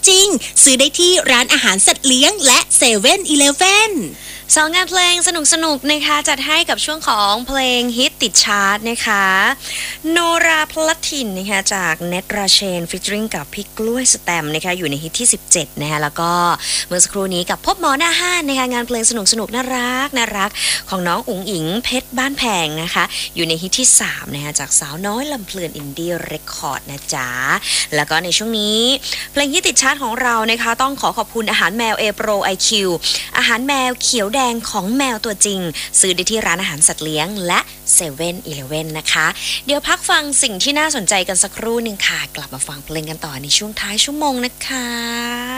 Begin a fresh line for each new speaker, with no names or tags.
จริงซื้อได้ที่ร้านอาหารสัตว์เลี้ยงและเซเว่นอีเลฟเว่น
สองงานเพลงสนุกๆนะคะจัดให้กับช่วงของเพลงฮิตติดชาร์ตนะคะโนราพลัทธินนะคะจากเนตราเชนฟิชเชอริงกับพี่กล้วยสแตมนะคะอยู่ในฮิตที่17นะคะแล้วก็เมื่อสักครู่นี้กับพบหมอหน้าห้านนะคะงานเพลงสนุกๆน่ารักของน้องอุ๋งอิงเพชรบ้านแพงนะคะอยู่ในฮิตที่3นะคะจากสาวน้อยลำเพลินอินดี้เรคคอร์ดนะจ๊ะแล้วก็ในช่วงนี้เพลงฮิตติดชาร์ตของเรานะคะต้องขอบคุณอาหารแมวเอโปรไอคิวอาหารแมวเขียวแดงของแมวตัวจริงซื้อได้ที่ร้านอาหารสัตว์เลี้ยงและเซเว่นอีเลฟเว่นนะคะเดี๋ยวพักฟังสิ่งที่น่าสนใจกันสักครู่หนึ่งค่ะกลับมาฟังเพลงกันต่อในช่วงท้ายชั่วโมงนะคะ